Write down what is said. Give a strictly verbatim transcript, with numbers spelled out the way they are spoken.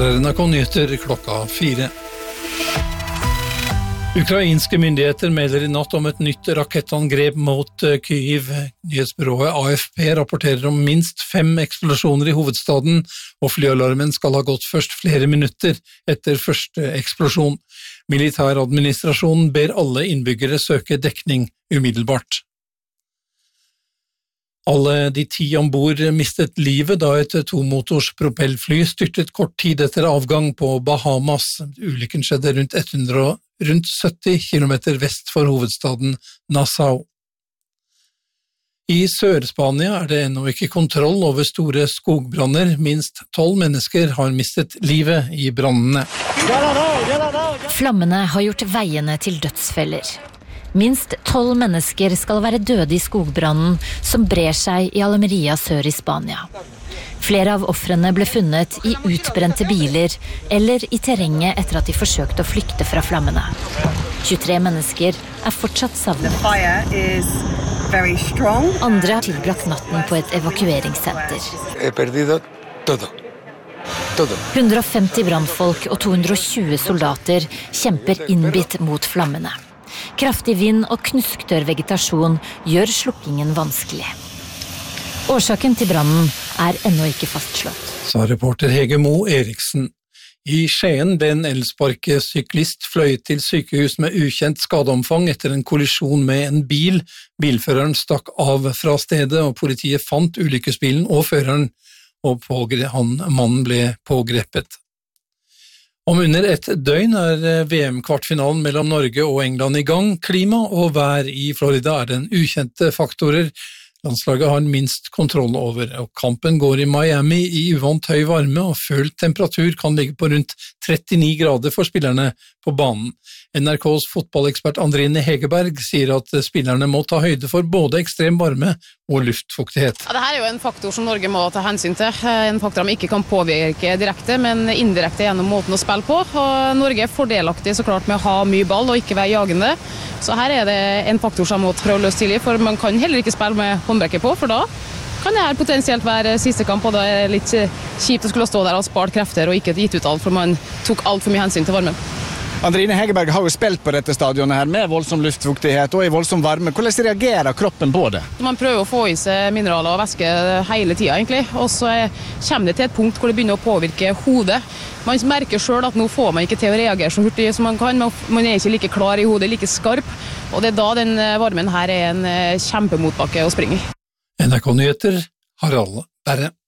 Her er N R K-nyheter klokka fire. Ukrainske myndigheter melder i natt om et nytt rakettangrep mot Kyiv. Nyhetsbyrået A F P rapporterer om minst fem eksplosjoner i hovedstaden, og flyalarmen skal ha gått først flere minutter etter første eksplosjon. Militæradministrasjonen ber alle innbyggere søke dekning umiddelbart. Alle de ti ombord mistet livet da et tomotors propellfly styrtet kort tid etter avgang på Bahamas. Ulykken skjedde rundt, hundre, rundt sytti kilometer vest for hovedstaden Nassau. I Sør-Spania er det ennå ikke kontroll over store skogbranner. Minst tolv mennesker har mistet livet i brannene. Flammene har gjort veiene til dødsfeller. Minst tolv mennesker skal være døde i skogbrannen som brer seg i Almeria sør i Spania. Flere av offrene ble funnet i utbrente biler eller i terrenget etter at de forsøkte å flykte fra flammene. tjuetre mennesker er fortsatt savnet. Andre har tilbrakt natten på et evakueringssenter. hundre og femti brannfolk og to hundre og tjue soldater kjemper innbitt mot flammene. Kraftig vind og knusktørr vegetasjon gjør slukkingen vanskelig. Årsaken til brannen er ennå ikke fastslått. Sa reporter Hege Mo Eriksen. I Skien ble en elsparkesyklist fløyet til sykehus med ukjent skadeomfang etter en kollisjon med en bil. Bilføreren stakk av fra stedet, og politiet fant ulykkesbilen og føreren, og han, mannen ble pågrepet. Om under et døgn er V M-kvartfinalen mellom Norge og England i gang. Klima og vær i Florida er den ukjente faktorer landslaget har minst kontroll over, og kampen går i Miami i uvant høy varme, og følt temperatur kan ligge på rundt trettini grader for spillerne på banen. N R K's fotballekspert Andrine Hegerberg sier at spillerne må ta høyde for både ekstrem varme og luftfuktighet. Ja, dette er jo en faktor som Norge må ta hensyn til. En faktor de ikke kan påvirke direkte, men indirekte gjennom måten å spille på. Og Norge er fordelaktig så klart med å ha mye ball og ikke være jagende. Så her er det en faktor som må prøve å løse tidlig, for man kan heller ikke spille med håndbrekker på, for da kan det her potensielt være siste kamp, og det er litt kjipt å skulle stå der og spart krefter og ikke gitt ut alt, for man tok alt for mye hensyn til varmen. Andrine Hegerberg har jo spilt på dette stadionet her med voldsom luftfuktighet og i voldsom varme. Hvordan reagerer kroppen på det? Man prøver å få i seg mineraler og væske hele tiden egentlig, og så kommer det til et punkt hvor det begynner å påvirke hodet. Man merker selv at nå får man ikke til å reagere så hurtig som man kan, man er ikke like klar i hodet, like skarp, og det er da den varmen her er en kjempemotbakke å springe i. N R K-nyheter, Harald Berre.